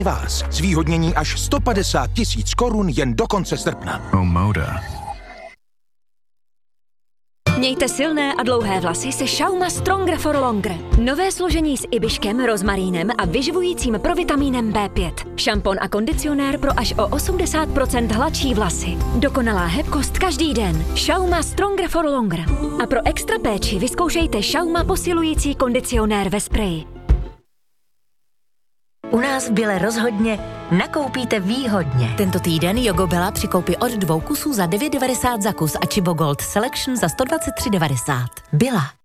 vás. Zvýhodnění až 150 000 korun jen do konce srpna. Omoda. Mějte silné a dlouhé vlasy se Schauma Stronger for Longer. Nové složení s ibiškem, rozmarínem a vyživujícím provitamínem B5. Šampon a kondicionér pro až o 80% hladší vlasy. Dokonalá hebkost každý den. Schauma Stronger for Longer. A pro extra péči vyzkoušejte Schauma posilující kondicionér ve spreji. U nás v Bile rozhodně nakoupíte výhodně. Tento týden Jogobela při koupi od 2 kusů za 9,90 za kus a Chibo Gold Selection za 123,90. Bila.